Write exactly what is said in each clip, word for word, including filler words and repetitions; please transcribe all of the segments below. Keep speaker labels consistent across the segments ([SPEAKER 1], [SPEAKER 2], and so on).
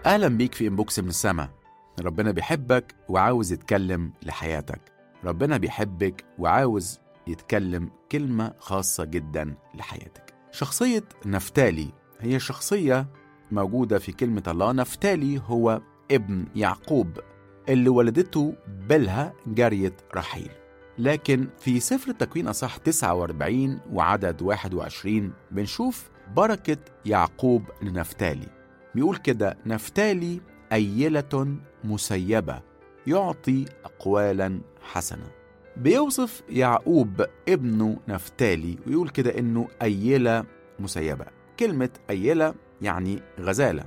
[SPEAKER 1] أهلا بيك في إنبوكس من السما. ربنا بيحبك وعاوز يتكلم لحياتك. ربنا بيحبك وعاوز يتكلم كلمة خاصة جدا لحياتك. شخصية نفتالي هي شخصية موجودة في كلمة الله. نفتالي هو ابن يعقوب اللي ولدته بلها جارية رحيل. لكن في سفر التكوين أصح تسعة وأربعين وعدد واحد وعشرين بنشوف بركة يعقوب لنفتالي. بيقول كده: نفتالي أيلة مسيبة يعطي أقوالا حسنة. بيوصف يعقوب ابنه نفتالي ويقول كده إنه أيلة مسيبة. كلمة أيلة يعني غزالة.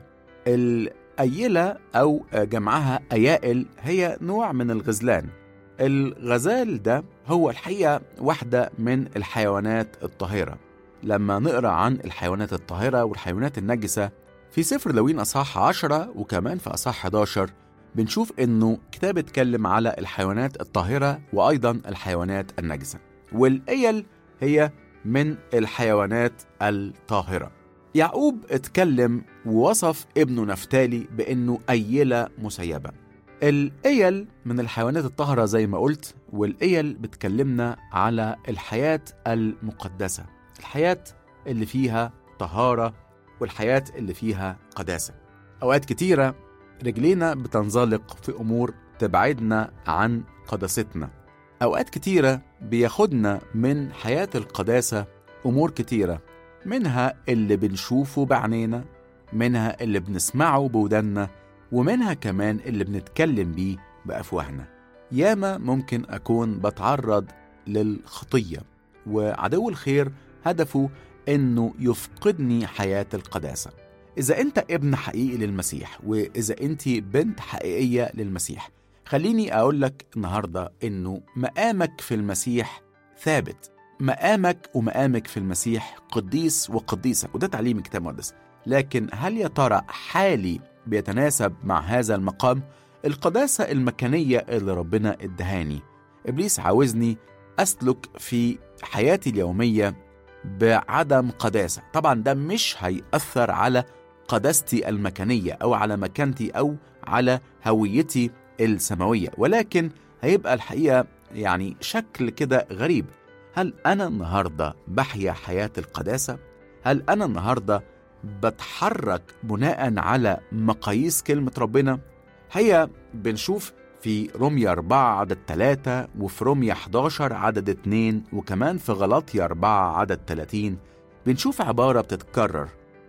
[SPEAKER 1] الأيلة أو جمعها أيائل هي نوع من الغزلان. الغزال ده هو الحقيقة واحدة من الحيوانات الطاهرة. لما نقرأ عن الحيوانات الطاهرة والحيوانات النجسة في سفر لاويين أصحاح عشرة وكمان في أصحاح حداشر بنشوف إنه كتاب اتكلم على الحيوانات الطاهرة وأيضا الحيوانات النجسة، والأيل هي من الحيوانات الطاهرة. يعقوب اتكلم ووصف ابنه نفتالي بأنه أيلة مسيبة. الأيل من الحيوانات الطاهرة زي ما قلت، والأيل بتكلمنا على الحياة المقدسة، الحياة اللي فيها طهارة والحياة اللي فيها قداسة. أوقات كتيرة رجلينا بتنزلق في أمور تبعدنا عن قداستنا. أوقات كتيرة بياخدنا من حياة القداسة أمور كتيرة، منها اللي بنشوفه بعينينا، منها اللي بنسمعه بودنا، ومنها كمان اللي بنتكلم بيه بأفواهنا. ياما ممكن أكون بتعرض للخطية، وعدو الخير هدفه إنه يفقدني حياة القداسة. إذا أنت ابن حقيقي للمسيح، وإذا أنت بنت حقيقية للمسيح، خليني أقول لك النهاردة إنه مقامك في المسيح ثابت. مقامك ومقامك في المسيح قديس وقديسة، وده تعليم الكتاب المقدس. لكن هل يا ترى حالي بيتناسب مع هذا المقام؟ القداسة المكانية اللي ربنا ادهاني. إبليس عاوزني أسلك في حياتي اليومية بعدم قداسة. طبعا ده مش هيأثر على قداستي المكانية أو على مكانتي أو على هويتي السماوية، ولكن هيبقى الحقيقة يعني شكل كده غريب. هل أنا النهاردة بحيا حياة القداسة؟ هل أنا النهاردة بتحرك بناء على مقاييس كلمة ربنا؟ هي بنشوف في رومية أربعة عدد ثلاثة، وفي رومية حداشر عدد اثنين، وكمان في غلاطية أربعة عدد ثلاثين بنشوف عبارة بتتكرر: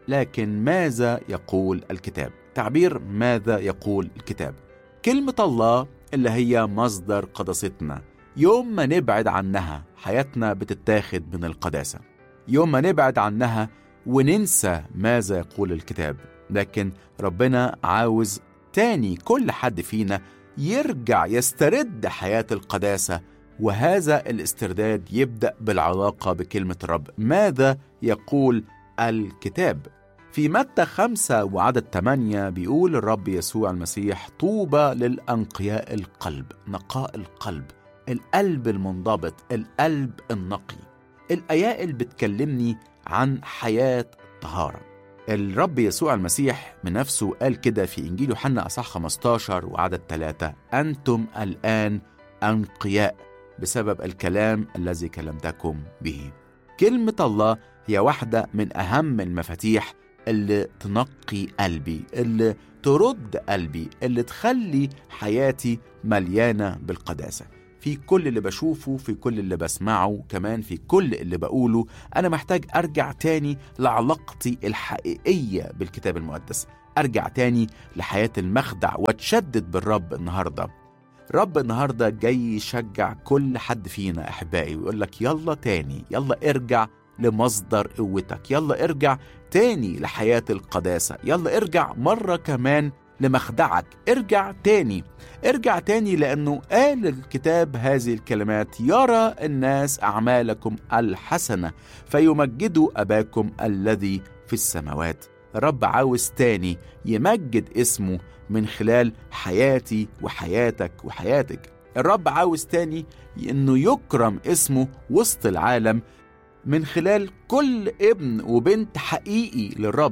[SPEAKER 1] لكن ماذا يقول الكتاب؟ تعبير ماذا يقول الكتاب. كلمة الله اللي هي مصدر قداستنا، يوم ما نبعد عنها حياتنا بتتاخد من القداسة. يوم ما نبعد عنها وننسى ماذا يقول الكتاب. لكن ربنا عاوز تاني كل حد فينا يرجع يسترد حياة القداسة، وهذا الاسترداد يبدأ بالعلاقة بكلمة الرب. ماذا يقول الكتاب؟ في متى خمسة وعدد ثمانية بيقول الرب يسوع المسيح: طوبى للأنقياء القلب. نقاء القلب، القلب المنضبط، القلب النقي. الآيات بتكلمني عن حياة طهارة. الرب يسوع المسيح من نفسه قال كده في إنجيل يوحنا أصحاح خمستاشر وعدد ثلاثة: أنتم الآن أنقياء بسبب الكلام الذي كلمتكم به. كلمة الله هي واحدة من أهم المفاتيح اللي تنقي قلبي، اللي ترد قلبي، اللي تخلي حياتي مليانة بالقداسة. في كل اللي بشوفه، في كل اللي بسمعه، كمان في كل اللي بقوله، أنا محتاج أرجع تاني لعلاقتي الحقيقية بالكتاب المقدس، أرجع تاني لحياة المخدع واتشدد بالرب. النهاردة رب النهاردة جاي يشجع كل حد فينا أحبائي ويقول لك: يلا تاني، يلا ارجع لمصدر قوتك، يلا ارجع تاني لحياة القداسة، يلا ارجع مرة كمان لمخدعك، ارجع تاني، ارجع تاني، لأنه قال الكتاب هذه الكلمات: يرى الناس أعمالكم الحسنة فيمجدوا أباكم الذي في السماوات. رب عاوز تاني يمجد اسمه من خلال حياتي وحياتك وحياتك. الرب عاوز تاني إنه يكرم اسمه وسط العالم من خلال كل ابن وبنت حقيقي للرب.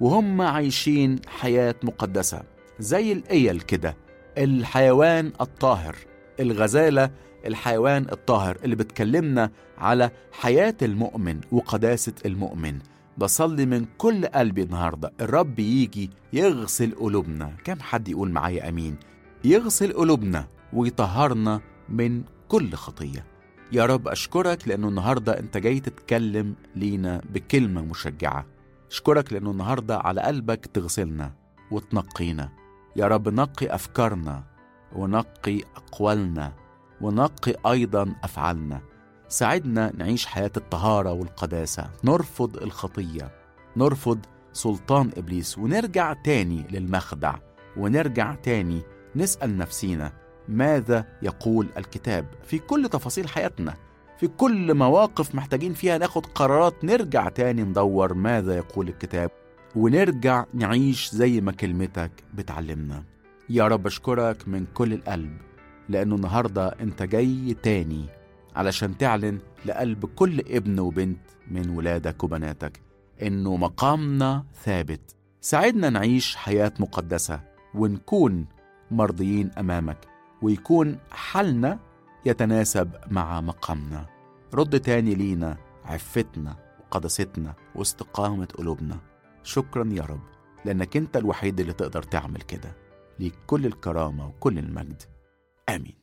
[SPEAKER 1] وهم عايشين حياة مقدسة زي الإيل كده، الحيوان الطاهر، الغزالة الحيوان الطاهر اللي بتكلمنا على حياة المؤمن وقداسة المؤمن. بصلي من كل قلبي النهاردة الرب يجي يغسل قلوبنا. كم حد يقول معايا أمين؟ يغسل قلوبنا ويطهرنا من كل خطية. يا رب أشكرك لأنه النهاردة أنت جاي تتكلم لينا بكلمة مشجعة. أشكرك لأنه النهاردة على قلبك تغسلنا وتنقينا. يا رب نقي أفكارنا ونقي أقوالنا ونقي أيضا أفعالنا. ساعدنا نعيش حياة الطهارة والقداسة، نرفض الخطية، نرفض سلطان إبليس، ونرجع تاني للمخدع، ونرجع تاني نسأل نفسينا ماذا يقول الكتاب في كل تفاصيل حياتنا، في كل مواقف محتاجين فيها ناخد قرارات. نرجع تاني ندور ماذا يقول الكتاب، ونرجع نعيش زي ما كلمتك بتعلمنا. يا رب أشكرك من كل القلب لأنه النهاردة أنت جاي تاني علشان تعلن لقلب كل ابن وبنت من ولادك وبناتك إنه مقامنا ثابت. ساعدنا نعيش حياة مقدسة ونكون مرضيين أمامك، ويكون حالنا يتناسب مع مقامنا. رد تاني لينا عفتنا وقدستنا واستقامة قلوبنا. شكرا يا رب لأنك أنت الوحيد اللي تقدر تعمل كده. ليك كل الكرامة وكل المجد. آمين.